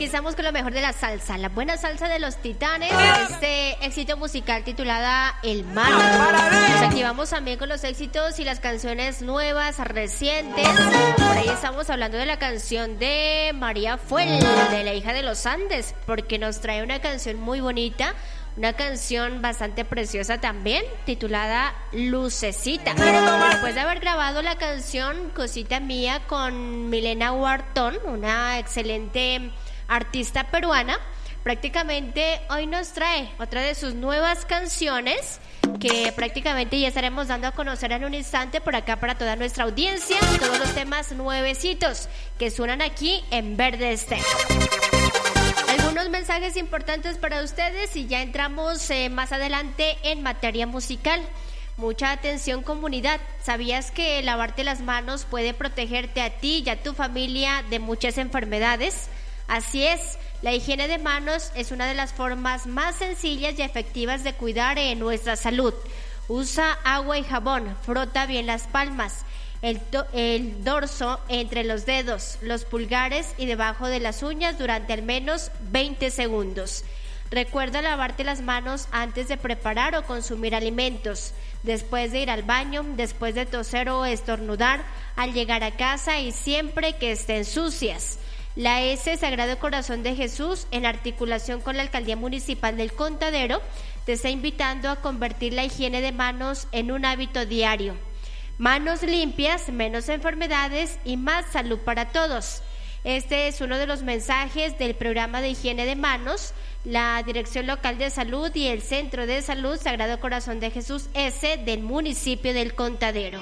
Iniciamos con lo mejor de la salsa, la buena salsa de los Titanes, este éxito musical titulada El Mar. Nos activamos también con los éxitos y las canciones nuevas, recientes. Por ahí estamos hablando de la canción de María Fuel, de la hija de los Andes, porque nos trae una canción muy bonita, una canción bastante preciosa también, titulada Lucecita. Después de haber grabado la canción Cosita Mía con Milena Huartón, una excelente artista peruana, prácticamente hoy nos trae otra de sus nuevas canciones que prácticamente ya estaremos dando a conocer en un instante por acá para toda nuestra audiencia, todos los temas nuevecitos que suenan aquí en Verde Estéreo. Algunos mensajes importantes para ustedes y ya entramos más adelante en materia musical. Mucha atención, comunidad. ¿Sabías que lavarte las manos puede protegerte a ti y a tu familia de muchas enfermedades? Así es, la higiene de manos es una de las formas más sencillas y efectivas de cuidar nuestra salud. Usa agua y jabón, frota bien las palmas, el dorso entre los dedos, los pulgares y debajo de las uñas durante al menos 20 segundos. Recuerda lavarte las manos antes de preparar o consumir alimentos, después de ir al baño, después de toser o estornudar, al llegar a casa y siempre que estén sucias. La S Sagrado Corazón de Jesús, en articulación con la Alcaldía Municipal del Contadero, te está invitando a convertir la higiene de manos en un hábito diario. Manos limpias, menos enfermedades y más salud para todos. Este es uno de los mensajes del programa de higiene de manos, la Dirección Local de Salud y el Centro de Salud Sagrado Corazón de Jesús S del municipio del Contadero.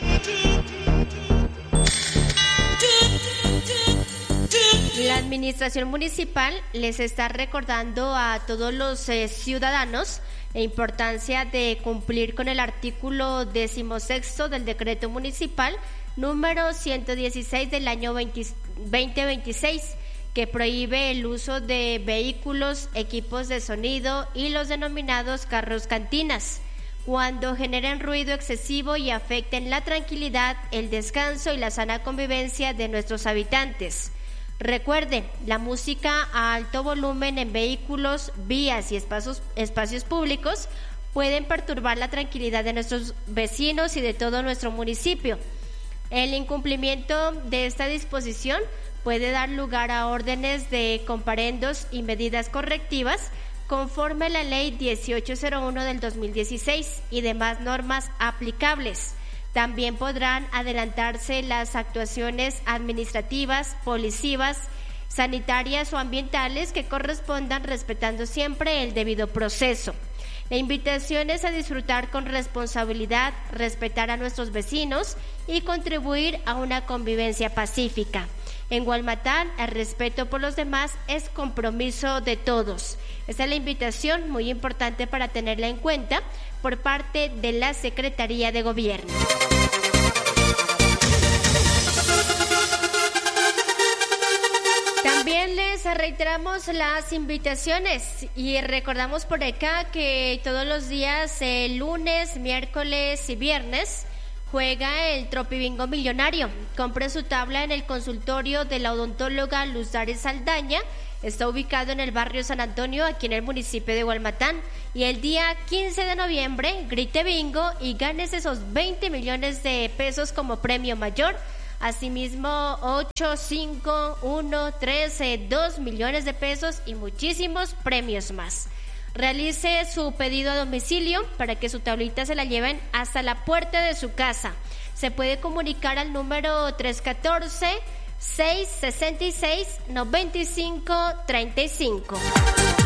La administración municipal les está recordando a todos los ciudadanos la importancia de cumplir con el artículo 16 del decreto municipal número 116 del año 2026, que prohíbe el uso de vehículos, equipos de sonido y los denominados carros cantinas cuando generen ruido excesivo y afecten la tranquilidad, el descanso y la sana convivencia de nuestros habitantes. Recuerden, la música a alto volumen en vehículos, vías y espacios públicos pueden perturbar la tranquilidad de nuestros vecinos y de todo nuestro municipio. El incumplimiento de esta disposición puede dar lugar a órdenes de comparendos y medidas correctivas conforme a la Ley 1801 del 2016 y demás normas aplicables. También podrán adelantarse las actuaciones administrativas, policivas, sanitarias o ambientales que correspondan respetando siempre el debido proceso. La invitación es a disfrutar con responsabilidad, respetar a nuestros vecinos y contribuir a una convivencia pacífica. En Gualmatán, el respeto por los demás es compromiso de todos. Esta es la invitación muy importante para tenerla en cuenta por parte de la Secretaría de Gobierno. También les reiteramos las invitaciones y recordamos por acá que todos los días, lunes, miércoles y viernes, juega el Tropibingo Millonario. Compre su tabla en el consultorio de la odontóloga Luz Dares Saldaña. Está ubicado en el barrio San Antonio, aquí en el municipio de Gualmatán. Y el día 15 de noviembre, grite bingo y ganes esos 20 millones de pesos como premio mayor. Asimismo, 8, 5, 1, 13, 2 millones de pesos y muchísimos premios más. Realice su pedido a domicilio para que su tablita se la lleven hasta la puerta de su casa. Se puede comunicar al número 314-666-9535.